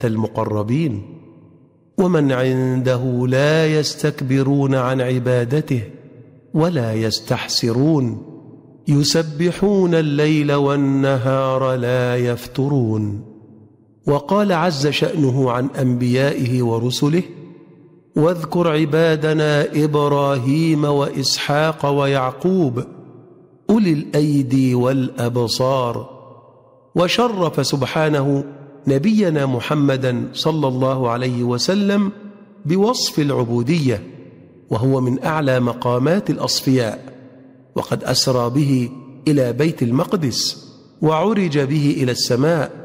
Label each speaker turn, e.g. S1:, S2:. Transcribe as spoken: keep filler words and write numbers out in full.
S1: المقربين، ومن عنده لا يستكبرون عن عبادته ولا يستحسرون، يسبحون الليل والنهار لا يفترون. وقال عز شأنه عن أنبيائه ورسله: واذكر عبادنا إبراهيم وإسحاق ويعقوب أولي الأيدي والأبصار. وشرف سبحانه نبينا محمدا صلى الله عليه وسلم بوصف العبودية، وهو من أعلى مقامات الأصفياء، وقد أسرى به إلى بيت المقدس وعرج به إلى السماء،